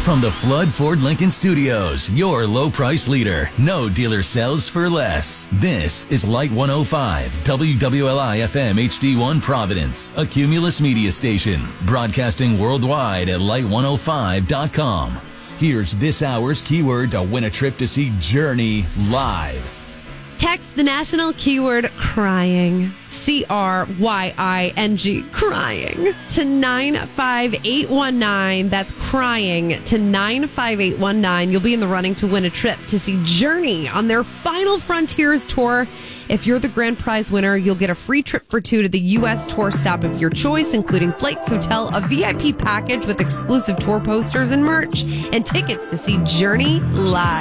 From the Flood Ford Lincoln Studios, your low price leader. No dealer sells for less. This is Light 105, WWLI FM HD1 Providence, a Cumulus media station, broadcasting worldwide at light105.com. Here's this hour's keyword to win a trip to see Journey live. Text the national keyword crying, CRYING, crying, to 95819. That's crying to 95819. You'll be in the running to win a trip to see Journey on their Final Frontiers tour. If you're the grand prize winner, you'll get a free trip for two to the U.S. tour stop of your choice, including flights, hotel, a VIP package with exclusive tour posters and merch, and tickets to see Journey live.